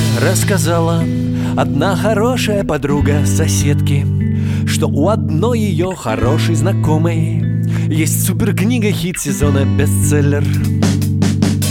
рассказала одна хорошая подруга соседки, что у одной ее хорошей знакомой есть суперкнига, хит сезона, бестселлер.